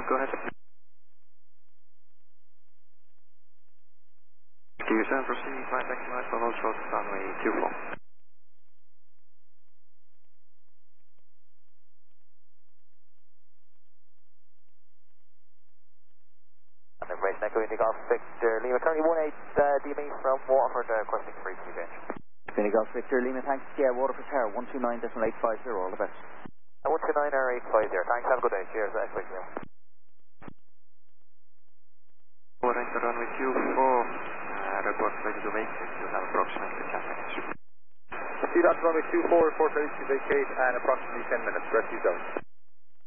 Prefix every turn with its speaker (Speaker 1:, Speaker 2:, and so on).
Speaker 1: go ahead. QSM, proceed, climb maximize for Rolls Road, runway 24.
Speaker 2: And the race Echo Indy Golf Victor Lima, currently 18 DME from Waterford, requesting free to change.
Speaker 3: Indy Golf Victor Lima, thanks. Yeah, Waterford Tower, 129.850, all the best.
Speaker 2: 129 or 850, thanks, have a good day, cheers, Echo Indy.
Speaker 1: Right to runway 24, report ready to vacate, you have approximately 10 minutes.
Speaker 4: Proceed on to runway 24, report ready to vacate, and approximately 10 minutes, rescue zone.